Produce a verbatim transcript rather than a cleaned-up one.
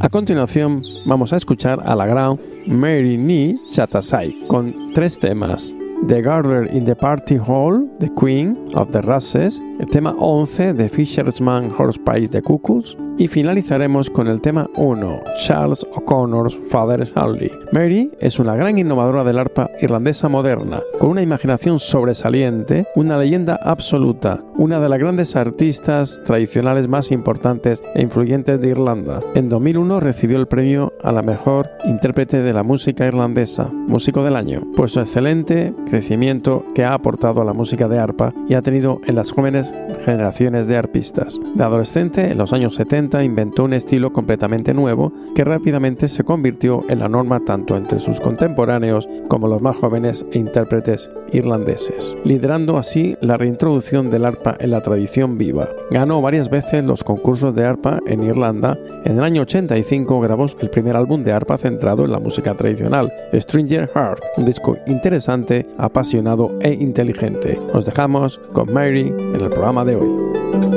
A continuación vamos a escuchar a la gran Mary Ni Chatasai con tres temas: The Gardener in the Party Hall, The Queen of the Russes, el tema once de Fisherman Horsepie de Cuckoos, y finalizaremos con el tema uno, Charles O'Connor's Father Halley. Mary es una gran innovadora del arpa irlandesa moderna, con una imaginación sobresaliente, una leyenda absoluta, una de las grandes artistas tradicionales más importantes e influyentes de Irlanda. En dos mil uno recibió el premio a la mejor intérprete de la música irlandesa, Músico del Año, por su excelente crecimiento que ha aportado a la música de arpa y ha tenido en las jóvenes generaciones de arpistas. De adolescente, en los años setenta, inventó un estilo completamente nuevo que rápidamente se convirtió en la norma tanto entre sus contemporáneos como los más jóvenes e intérpretes irlandeses, liderando así la reintroducción del arpa en la tradición viva. Ganó varias veces los concursos de arpa en Irlanda. En el año ochenta y cinco grabó el primer álbum de arpa centrado en la música tradicional, Stranger Heart, un disco interesante, apasionado e inteligente. Os dejamos con Mary en el programa de hoy.